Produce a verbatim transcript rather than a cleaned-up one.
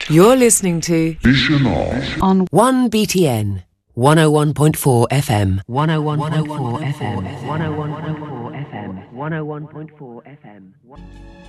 You're listening to Vision On on one B T N, one oh one point four F M, one oh one point four F M, one oh one point four F M, one oh one point four F M.